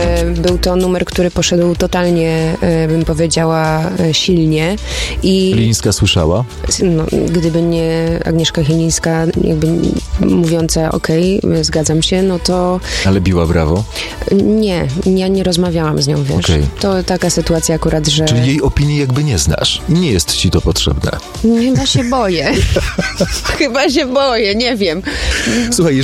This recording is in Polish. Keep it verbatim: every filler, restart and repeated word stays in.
Był to numer, który poszedł totalnie, bym powiedziała, silnie. I Chylińska słyszała? No, gdyby nie Agnieszka Chylińska, jakby mówiąca okej, okay, zgadzam się, no to... Ale biła brawo? Nie, ja nie rozmawiałam z nią, wiesz. Okay. To taka sytuacja akurat, że... Czyli jej opinii jakby nie znasz. Nie jest ci to potrzebne. Chyba się boję. Chyba się boję, nie wiem. Słuchaj,